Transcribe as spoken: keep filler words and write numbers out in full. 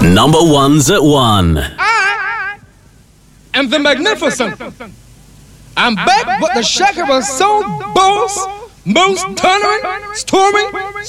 Number ones at one. I am the magnificent. I'm back, but the shaker was so boss, most thundering, storming,